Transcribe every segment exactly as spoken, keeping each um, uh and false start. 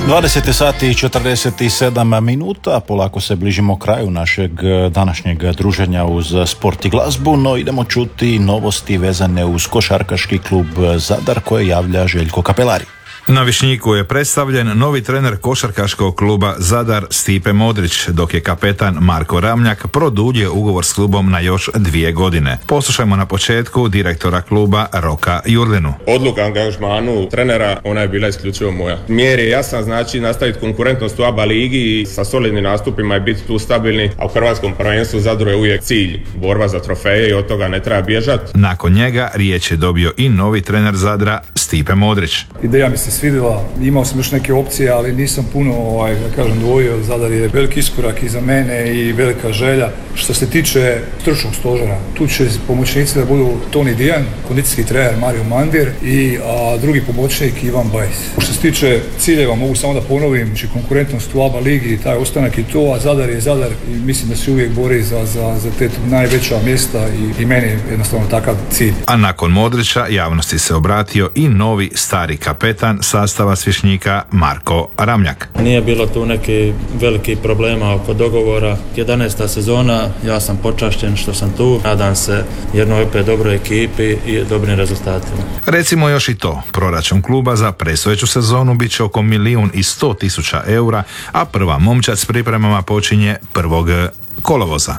dvadeset sati i četrdeset sedam minuta, polako se bližimo kraju našeg današnjeg druženja uz sport i glazbu, no idemo čuti novosti vezane uz košarkaški klub Zadar koje javlja Željko Kapelari. Na Višnjiku je predstavljen novi trener košarkaškog kluba Zadar Stipe Modrić, dok je kapetan Marko Ramljak produljio ugovor s klubom na još dvije godine. Poslušajmo na početku direktora kluba Roka Jurlinu. Odluka angažmanu trenera, ona je bila isključivo moja. Mjer je jasan, znači nastaviti konkurentnost u A B A ligi i sa solidnim nastupima i biti tu stabilni, a u hrvatskom prvenstvu Zadru je uvijek cilj borba za trofeje i od toga ne treba bježati. Nakon njega riječ je dobio i novi trener Zadra Stipe Modrić. Ideja mi se svidjela, imao sam još neke opcije, ali nisam puno, ovaj, da kažem, dvojio. Zadar je veliki iskorak i za mene i velika želja. Što se tiče stručnog stožera, tu će pomoćnici da budu Toni Dijan, kondicijski trener Mario Mandir i a, drugi pomoćnik Ivan Bajs. Što se tiče ciljeva, mogu samo da ponovim, znači konkurentnost u A B A ligi, taj ostanak i to, a Zadar je Zadar i mislim da se uvijek bori za, za, za te najveća mjesta i, i meni je jednostavno takav cilj. A nakon Modrića javnosti se obratio i novi stari kapetan sastava Svišnjika Marko Ramljak. Nije bilo tu neki veliki problema oko dogovora. jedanaesta sezona, ja sam počašćen što sam tu. Nadam se jednoj opet dobroj ekipi i dobrim rezultatima. Recimo još i to, proračun kluba za predstojeću sezonu bit će oko milijun i sto tisuća eura, a prva momčad s pripremama počinje prvog kolovoza.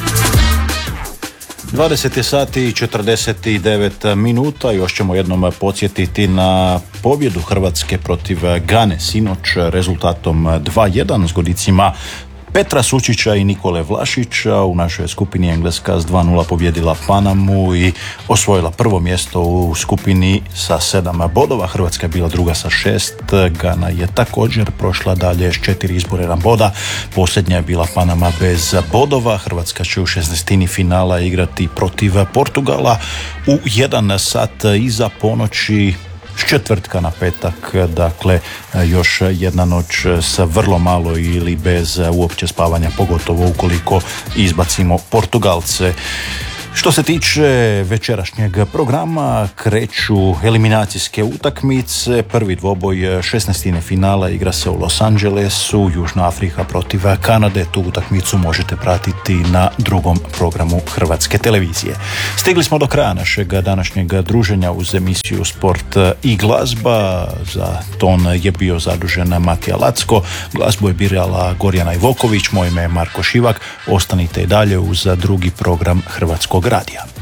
dvadeset sati i četrdeset devet minuta, još ćemo jednom podsjetiti na pobjedu Hrvatske protiv Gane sinoć rezultatom dva jedan s godicima Petra Sučića i Nikole Vlašića. U našoj skupini Engleska s dva nula pobjedila Panamu i osvojila prvo mjesto u skupini sa sedam bodova. Hrvatska je bila druga sa šest. Gana je također prošla dalje s četiri izborena boda. Posljednja je bila Panama bez bodova. Hrvatska će u šesnaestini finala igrati protiv Portugala u jedan sat iza ponoći s četvrtka na petak, dakle još jedna noć sa vrlo malo ili bez uopće spavanja, pogotovo ukoliko izbacimo Portugalce. Što se tiče večerašnjeg programa, kreću eliminacijske utakmice. Prvi dvoboj šesnaestine finala igra se u Los Angelesu, Južna Afrika protiv Kanade. Tu utakmicu možete pratiti na drugom programu Hrvatske televizije. Stigli smo do kraja našeg današnjeg druženja uz emisiju Sport i glazba. Za ton je bio zadužen Matija Lacko, glazbu je birala Gorjana Ivoković, moje ime je Marko Šivak. Ostanite i dalje uz drugi program Hrvatskog radija.